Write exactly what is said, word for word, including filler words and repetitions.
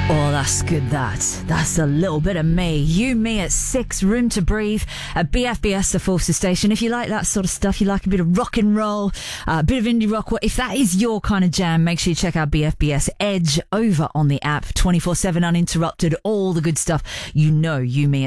Oh, that's good, that. That's a little bit of me. You, me at six, Room to Breathe, at B F B S, the Forster Station. If you like that sort of stuff, you like a bit of rock and roll, uh, a bit of indie rock, if that is your kind of jam, make sure you check out B F B S Edge over on the app, twenty-four seven uninterrupted, all the good stuff. You know, You, Me